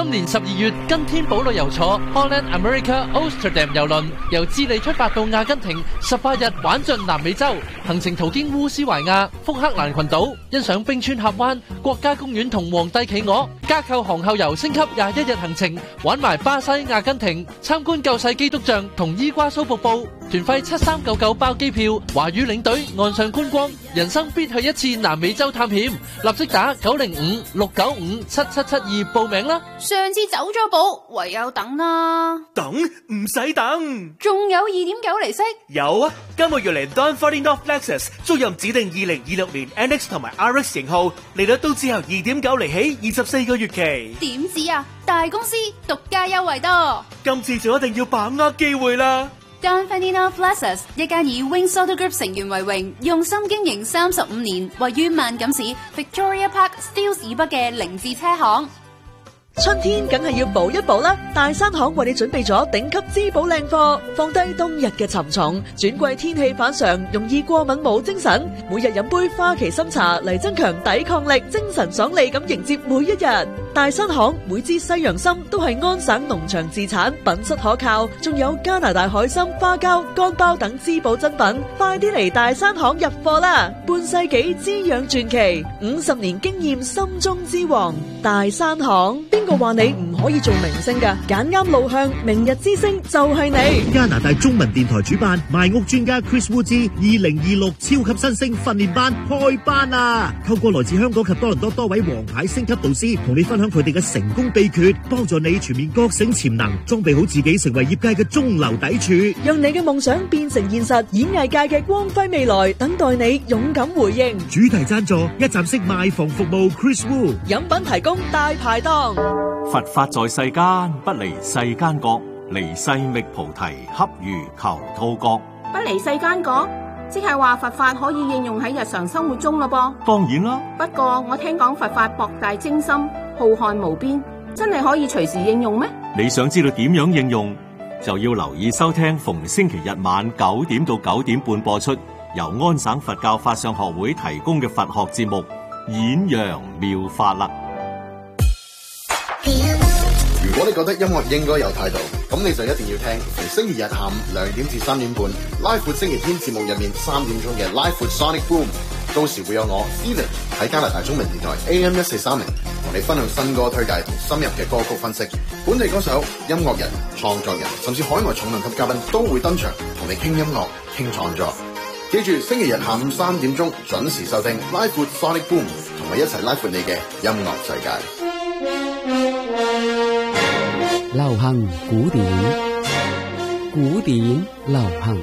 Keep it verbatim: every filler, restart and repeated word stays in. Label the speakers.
Speaker 1: 今年十二月跟天寶旅遊坐 Holland America Amsterdam 郵輪，由智利出發到阿根廷，十八日玩盡南美洲，行程途經烏斯懷亞、福克蘭群島，欣賞冰川峽灣、國家公園同皇帝企鵝，加購航後遊升級廿一日行程，玩埋巴西、阿根廷，參觀救世基督像同伊瓜蘇瀑布，團費七三九九包機票，華語領隊岸上觀光，人生必去一次南美洲探險，立即打九零五六九五七七七二報名啦！
Speaker 2: 上次走咗寶，唯有等啦。
Speaker 3: 等唔使等，
Speaker 2: 仲有二點九厘息。
Speaker 3: 有啊！今個月嚟 Don Ferdinand Lexus租任指定二零二六年 N X 同埋 R X 型號，利率都只有二點九厘起，二十四個月期。
Speaker 2: 點止啊！大公司獨家優惠多，
Speaker 3: 今次就一定要把握機會啦！
Speaker 2: Don Ferdinand Lexus 一間以 Wings Auto Group 成員為榮，用心經營三十五年，位於萬錦市 Victoria Park Steeles 以北嘅凌志車行。
Speaker 4: 春天梗係要補一補啦！大山行為你準備咗頂級滋補靚貨，放低冬日嘅沉重，轉季天氣反常，容易過敏冇精神。每日飲杯花旗參茶嚟增強抵抗力，精神爽利咁迎接每一日。大山行每支西洋參都係安省農場自產，品質可靠，仲有加拿大海參、花膠、乾包等滋補珍品。快啲嚟大山行入貨啦！半世紀滋養傳奇，五十年經驗心中之王，大山行。邊個話你唔可以做明星㗎？揀啱路向，明日之星就係你。
Speaker 5: 加拿大中文電台主辦賣屋專家 Chris Wu 之二零二六超級新星訓練班開班啦！透過來自香港及多倫多多位王牌星級導師，同你分享佢哋嘅成功秘訣，幫助你全面覺醒潛能，裝備好自己，成為業界嘅中流砥柱，
Speaker 4: 讓你嘅夢想變成現實。演藝界嘅光輝未來，等待你勇敢回應。
Speaker 5: 主題贊助一站式賣房服務 Chris Wu，
Speaker 4: 飲品提供大排檔。
Speaker 6: 佛法在世間，不離世間覺，離世覓菩提，恰如求兔角。
Speaker 7: 不離世間覺，即係話佛法可以應用喺日常生活中咯噃。
Speaker 6: 當然啦，
Speaker 7: 不過我聽講佛法博大精深，浩瀚無邊，真係可以隨時應用咩？
Speaker 6: 你想知道點樣應用，就要留意收聽逢星期日晚九點到九點半播出，由安省佛教法相學會提供嘅佛學節目《演揚妙法》啦。
Speaker 8: 如果你覺得音樂應該有態度，咁你就一定要聽逢星期日下午兩點至三點半拉闊星期天節目入面三點鐘嘅拉闊 Sonic Boom， 到時會有我 Steven 喺加拿大中文電台 A M 一四三零同你分享新歌推介同深入嘅歌曲分析，本地歌手、音樂人、創作人甚至海外重量級嘉賓都會登場同你傾音樂傾創作。記住星期日下午三點鐘準時收聽拉闊 Sonic Boom， 同我一齊拉闊你嘅音樂世界。
Speaker 9: 流行古典，古典流行。